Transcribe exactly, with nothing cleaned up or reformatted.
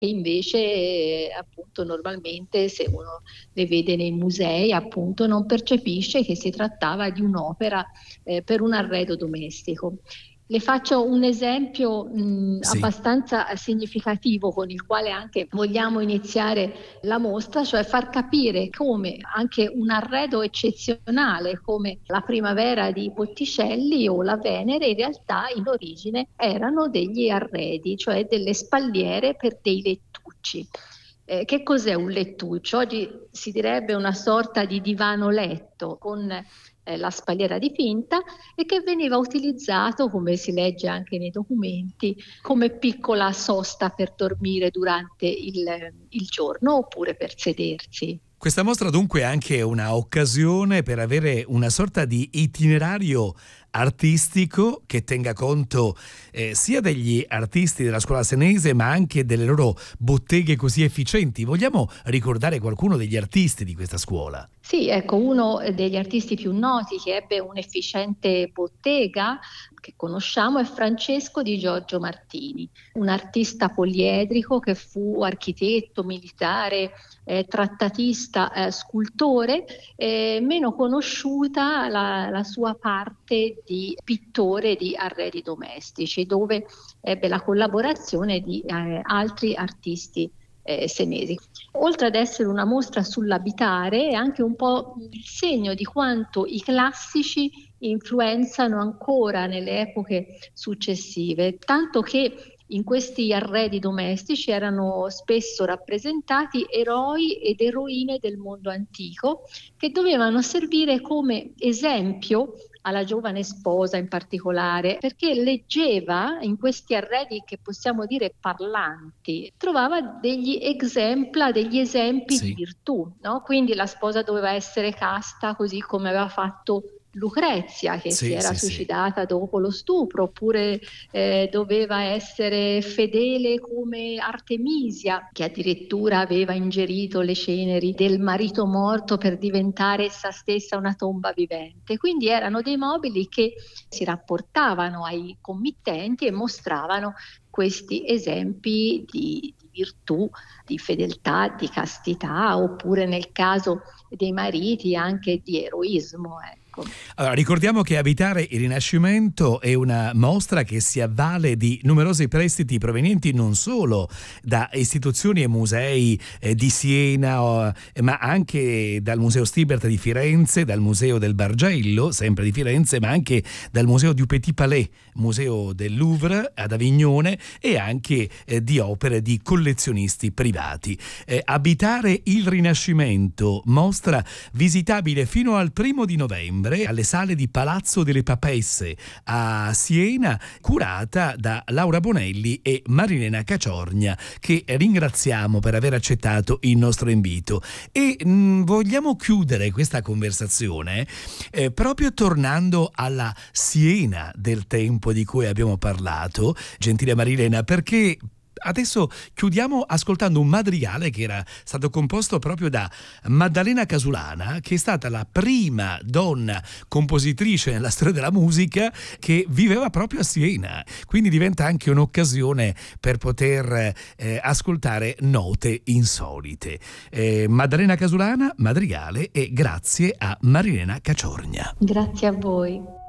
che invece eh, appunto normalmente se uno le vede nei musei appunto non percepisce che si trattava di un'opera eh, per un arredo domestico. Le faccio un esempio mh, Sì. abbastanza significativo con il quale anche vogliamo iniziare la mostra, cioè far capire come anche un arredo eccezionale come la Primavera di Botticelli o la Venere in realtà in origine erano degli arredi, cioè delle spalliere per dei lettucci. Eh, che cos'è un lettuccio? Oggi si direbbe una sorta di divano letto con eh, la spalliera dipinta e che veniva utilizzato, come si legge anche nei documenti, come piccola sosta per dormire durante il, il giorno oppure per sedersi. Questa mostra dunque è anche una occasione per avere una sorta di itinerario artistico che tenga conto eh, sia degli artisti della scuola senese ma anche delle loro botteghe così efficienti. Vogliamo ricordare qualcuno degli artisti di questa scuola? Sì, ecco, uno degli artisti più noti che ebbe un'efficiente bottega che conosciamo è Francesco di Giorgio Martini, un artista poliedrico che fu architetto, militare, eh, trattatista, eh, scultore, eh, meno conosciuta la, la sua parte di pittore di arredi domestici, dove ebbe la collaborazione di eh, altri artisti eh, senesi. Oltre ad essere una mostra sull'abitare, è anche un po' il segno di quanto i classici influenzano ancora nelle epoche successive, tanto che in questi arredi domestici erano spesso rappresentati eroi ed eroine del mondo antico che dovevano servire come esempio alla giovane sposa in particolare, perché leggeva in questi arredi che possiamo dire parlanti, trovava degli exempla, degli esempi di Sì. virtù, no? Quindi la sposa doveva essere casta così come aveva fatto Lucrezia che si Sì, era sì, sì. suicidata dopo lo stupro, oppure eh, doveva essere fedele come Artemisia, che addirittura aveva ingerito le ceneri del marito morto per diventare essa stessa una tomba vivente. Quindi erano dei mobili che si rapportavano ai committenti e mostravano questi esempi di, di virtù, di fedeltà, di castità, oppure nel caso dei mariti anche di eroismo, ecco. Allora, ricordiamo che Abitare il Rinascimento è una mostra che si avvale di numerosi prestiti provenienti non solo da istituzioni e musei eh, di Siena, o, eh, ma anche dal Museo Stibert di Firenze, dal Museo del Bargello, sempre di Firenze, ma anche dal Museo du Petit Palais, Museo del Louvre ad Avignone, e anche eh, di opere di collezionisti privati. Eh, Abitare il Rinascimento, mostra visitabile fino al primo di novembre alle sale di Palazzo delle Papesse a Siena, curata da Laura Bonelli e Marilena Caciornia, che ringraziamo per aver accettato il nostro invito. E mh, vogliamo chiudere questa conversazione eh, proprio tornando alla Siena del tempo di cui abbiamo parlato, gentile Marilena, perché adesso chiudiamo ascoltando un madrigale che era stato composto proprio da Maddalena Casulana, che è stata la prima donna compositrice nella storia della musica che viveva proprio a Siena. Quindi diventa anche un'occasione per poter eh, ascoltare note insolite. Eh, Maddalena Casulana, madrigale, e grazie a Marilena Caciornia. Grazie a voi.